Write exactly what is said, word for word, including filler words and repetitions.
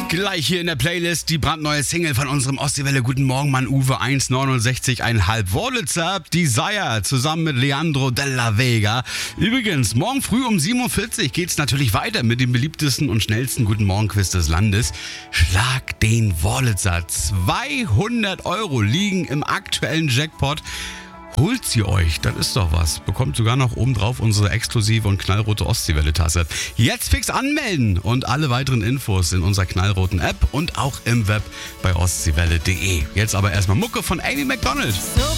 Gleich hier in der Playlist die brandneue Single von unserem Ostseewelle Guten Morgen Mann Uwe eins neunundsechzig Komma fünf Wurlitzer, Desire zusammen mit Leandro Della Vega. Übrigens, morgen früh um sieben Uhr vierzig geht's natürlich weiter mit dem beliebtesten und schnellsten Guten Morgen Quiz des Landes. Schlag den Wurlitzer. zweihundert Euro liegen im aktuellen Jackpot. Holt sie euch, das ist doch was. Bekommt sogar noch obendrauf unsere exklusive und knallrote Ostseewelle-Tasse. Jetzt fix anmelden und alle weiteren Infos in unserer knallroten App und auch im Web bei ostseewelle punkt de. Jetzt aber erstmal Mucke von Amy Macdonald. So